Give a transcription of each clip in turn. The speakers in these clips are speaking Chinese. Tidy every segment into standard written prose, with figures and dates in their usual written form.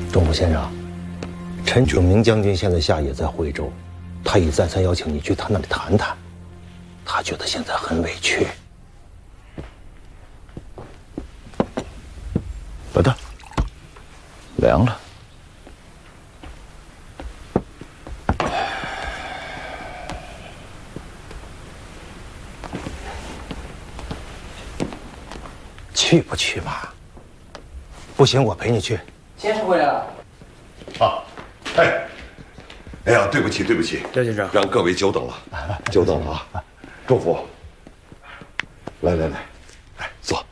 钟府先生，陈炯明将军现在下野在惠州，他已再三邀请你去他那里谈谈，他觉得现在很委屈。 不的，凉了。 去不去吧？不行，我陪你去。 先生回来了。 啊，哎呀，对不起， 廖先生， 让各位久等了，久等了啊！钟府，来，坐。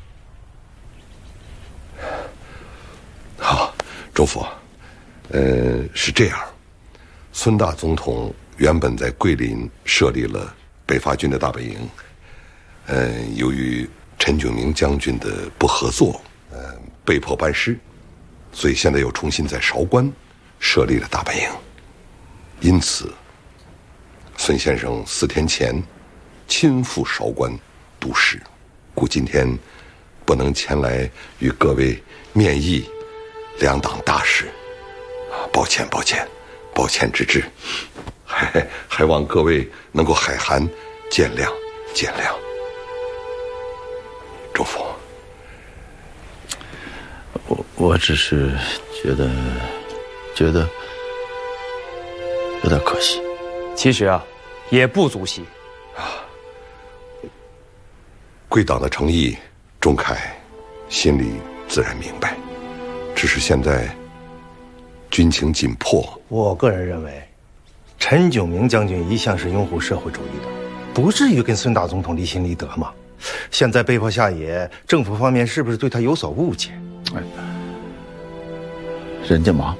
好，钟府，是这样，孙大总统原本在桂林设立了北伐军的大本营，由于陈炯明将军的不合作，被迫班师，所以现在又重新在韶关设立了大本营。因此，孙先生4天前亲赴韶关督师，故今天不能前来与各位面议两党大事，抱歉之至，还望各位能够海涵见谅。钟府， 我只是觉得有点可惜。 其实啊，也不足惜。 贵党的诚意，钟凯心里自然明白，只是现在军情紧迫。 我个人认为，陈炯明将军一向是拥护社会主义的，不至于跟孙大总统离心离德嘛。现在被迫下野，政府方面是不是对他有所误解？ 人家忙，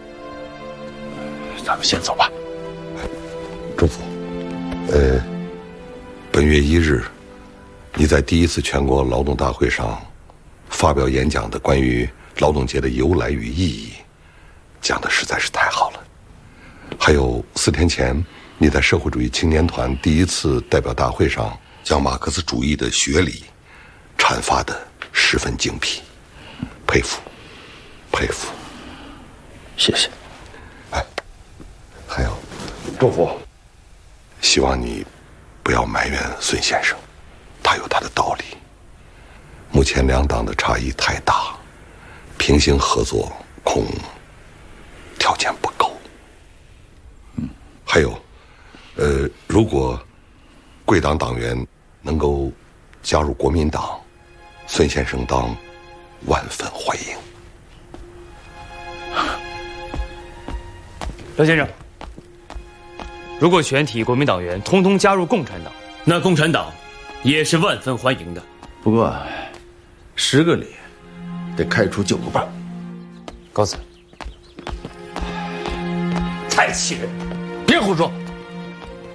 咱们先走吧。 钟府，本月1日，你在第1次全国劳动大会上发表演讲的关于劳动节的由来与意义，讲的实在是太好了。还有4天前，你在社会主义青年团第1次代表大会上将马克思主义的学理阐发的十分精辟，佩服。 谢谢。 还有，钟府，希望你不要埋怨孙先生，他有他的道理。目前两党的差异太大，平行合作恐条件不够。还有，如果贵党党员能够加入国民党，孙先生当万分欢迎。 廖先生，如果全体国民党员通通加入共产党，那共产党也是万分欢迎的。 不过10个里得开除9个半。 告辞。太气人！别胡说。